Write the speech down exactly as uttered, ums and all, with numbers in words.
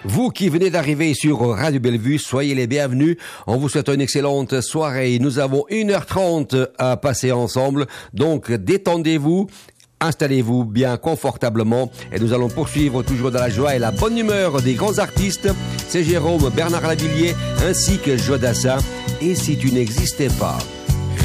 Vous qui venez d'arriver sur Radio Bellevue, soyez les bienvenus. On vous souhaite une excellente soirée. Nous avons une heure trente à passer ensemble. Donc, détendez-vous. Installez-vous bien confortablement et nous allons poursuivre toujours dans la joie et la bonne humeur des grands artistes. C'est Jérôme, Bernard Lavillier ainsi que Joe Dassin. Et si tu n'existais pas?